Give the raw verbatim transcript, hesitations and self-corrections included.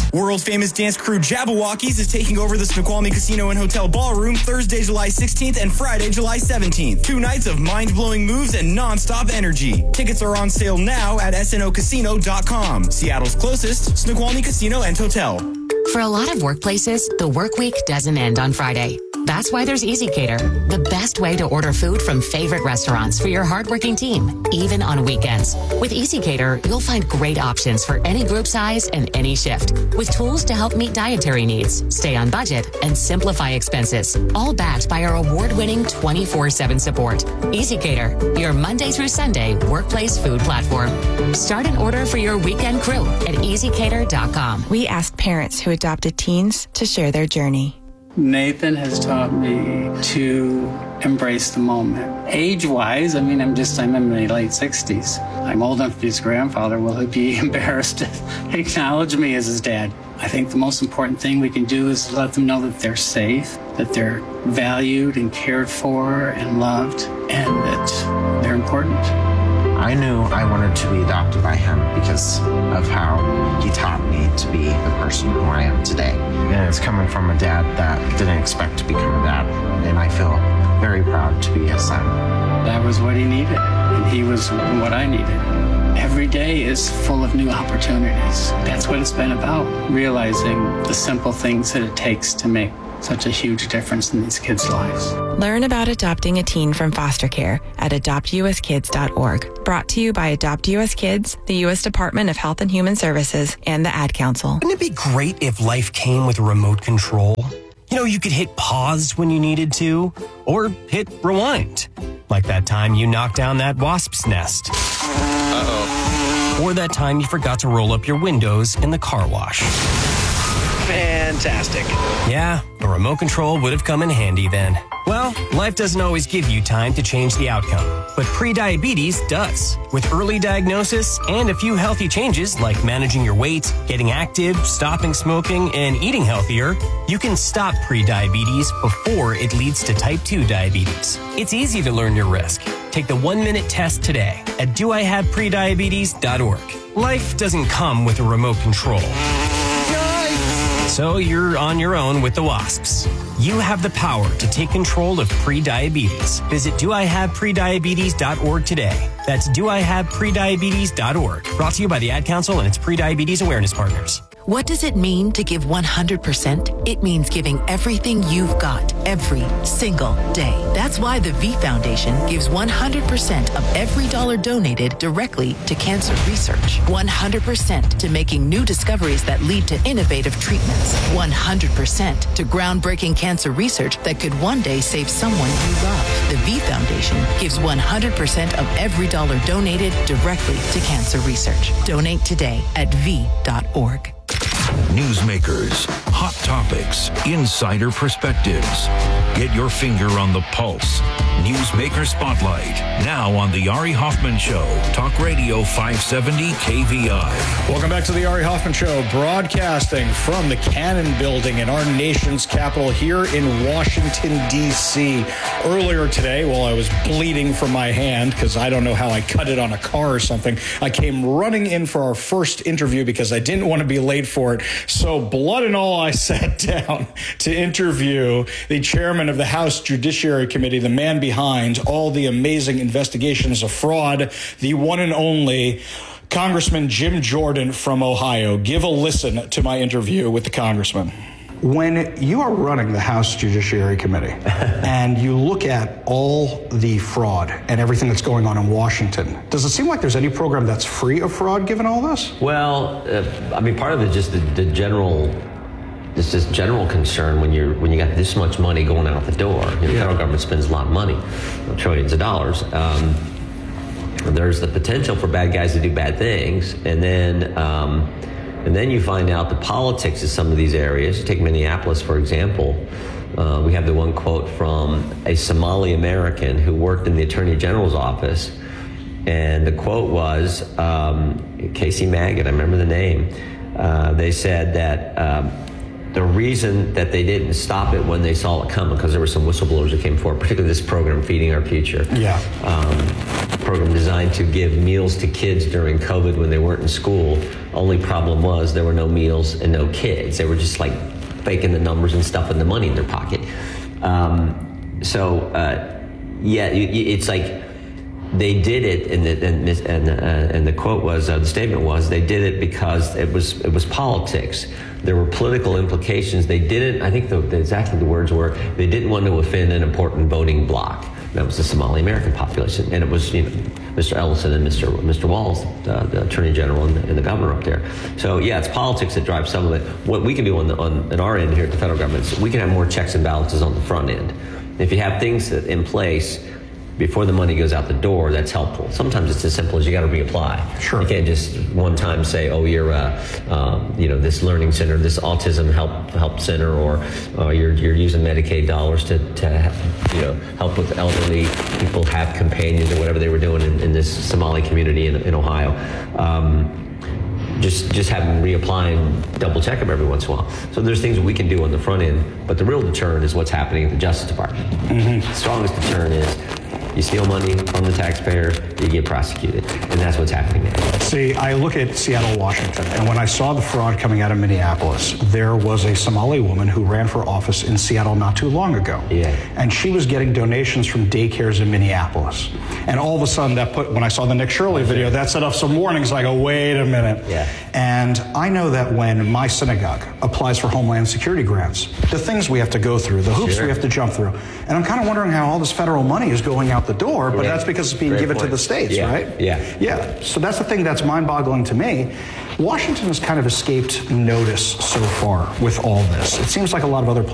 World famous dance crew Jabberwockies is taking over the Snoqualmie Casino and Hotel Ballroom Thursday, July sixteenth and Friday, July seventeenth. Two nights of mind-blowing moves and non-stop energy. Tickets are on sale now at S N O casino dot com. Seattle's closest Snoqualmie Casino and Hotel. For a lot of workplaces, the work week doesn't end on Friday. That's why there's EasyCater, the best way to order food from favorite restaurants for your hardworking team, even on weekends. With EasyCater, you'll find great options for any group size and any shift, with tools to help meet dietary needs, stay on budget, and simplify expenses, all backed by our award-winning twenty-four seven support. EasyCater, your Monday through Sunday workplace food platform. Start an order for your weekend crew at easy cater dot com. We asked parents who adopted teens to share their journey. Nathan has taught me to embrace the moment. Age-wise, I mean, I'm just, I'm in my late sixties. I'm old enough to be his grandfather. Will he be embarrassed to acknowledge me as his dad? I think the most important thing we can do is let them know that they're safe, that they're valued and cared for and loved, and that they're important. I knew I wanted to be adopted by him because of how he taught me to be the person who I am today. And it's coming from a dad that didn't expect to become a dad, and I feel very proud to be his son. That was what he needed, and he was what I needed. Every day is full of new opportunities. That's what it's been about, realizing the simple things that it takes to make such a huge difference in these kids' lives. Learn about adopting a teen from foster care at adopt u s kids dot org. Brought to you by Adopt U S Kids, the U S Department of Health and Human Services, and the Ad Council. Wouldn't it be great if life came with a remote control? You know, you could hit pause when you needed to, or hit rewind. Like that time you knocked down that wasp's nest. Uh-oh. Or that time you forgot to roll up your windows in the car wash. Fantastic. Yeah, a remote control would have come in handy then. Well, life doesn't always give you time to change the outcome, but prediabetes does. With early diagnosis and a few healthy changes like managing your weight, getting active, stopping smoking, and eating healthier, you can stop prediabetes before it leads to type two diabetes. It's easy to learn your risk. Take the one-minute test today at do I have prediabetes dot org. Life doesn't come with a remote control. So you're on your own with the wasps. You have the power to take control of prediabetes. Visit do I have prediabetes dot org today. That's do I have prediabetes dot org. Brought to you by the Ad Council and its Prediabetes Awareness Partners. What does it mean to give one hundred percent? It means giving everything you've got every single day. That's why the V Foundation gives one hundred percent of every dollar donated directly to cancer research. one hundred percent to making new discoveries that lead to innovative treatments. one hundred percent to groundbreaking cancer research that could one day save someone you love. The V Foundation gives one hundred percent of every dollar donated directly to cancer research. Donate today at v dot org. Newsmakers, hot topics, insider perspectives. Get your finger on the pulse. Newsmaker Spotlight, now on The Ari Hoffman Show, Talk Radio five seventy K V I. Welcome back to The Ari Hoffman Show, broadcasting from the Cannon Building in our nation's capital here in Washington, D C Earlier today, while I was bleeding from my hand, because I don't know how I cut it on a car or something, I came running in for our first interview because I didn't want to be late for it. So blood and all, I sat down to interview the chairman of the House Judiciary Committee, the man behind all the amazing investigations of fraud, the one and only Congressman Jim Jordan from Ohio. Give a listen to my interview with the congressman. When you are running the House Judiciary Committee and you look at all the fraud and everything that's going on in Washington, does it seem like there's any program that's free of fraud given all this? Well, uh, I mean, part of it is just the, the general, just this general concern when you're when you got this much money going out the door. You know, the yeah. federal government spends a lot of money, trillions of dollars. Um, there's the potential for bad guys to do bad things, and then. Um, And then you find out the politics of some of these areas. Take Minneapolis, for example. Uh, we have the one quote from a Somali American who worked in the Attorney General's office. And the quote was, um, Casey Maggot, I remember the name. Uh, they said that um, the reason that they didn't stop it when they saw it coming, because there were some whistleblowers that came forward, particularly this program, Feeding Our Future. Yeah. Um, program designed to give meals to kids during COVID when they weren't in school. A Only problem was there were no meals and no kids. They were just like faking the numbers and stuffing the money in their pocket. Um, so, uh, yeah, it's like they did it, and the, and, and, uh, and the quote was, uh, the statement was, they did it because it was it was politics. There were political implications. They didn't, I think the, the, exactly the words were, they didn't want to offend an important voting bloc. That was the Somali American population. And it was, you know, Mister Ellison and Mister Mister Walls, uh, the Attorney General and the, and the governor up there. So, yeah, it's politics that drives some of it. What we can do on, the, on, on our end here at the federal government is we can have more checks and balances on the front end. If you have things that in place before the money goes out the door, that's helpful. Sometimes it's as simple as you got to reapply. Sure. You can't just one time say, oh, you're, uh, um, you know, this learning center, this autism help help center, or uh, you're you're using Medicaid dollars to, to you know, help with elderly people have companions, or whatever they were doing in, in this Somali community in, in Ohio. Um, Just just have them reapply and double check them every once in a while. So there's things we can do on the front end, but the real deterrent is what's happening at the Justice Department. Mm-hmm. The strongest deterrent is you steal money from the taxpayers, you get prosecuted, and that's what's happening now. See, I look at Seattle, Washington, and when I saw the fraud coming out of Minneapolis, there was a Somali woman who ran for office in Seattle not too long ago. Yeah. And she was getting donations from daycares in Minneapolis. And all of a sudden, that put, when I saw the Nick Shirley video, that set off some warnings. I go, wait a minute. Yeah. And I know that when my synagogue applies for Homeland Security grants, the things we have to go through, the hoops Sure. we have to jump through. And I'm kind of wondering how all this federal money is going out the door, but Yeah. that's because it's being Great given point. to the states, Yeah. right? Yeah. Yeah. So that's the thing that's mind-boggling to me. Washington has kind of escaped notice so far with all this. It seems like a lot of other places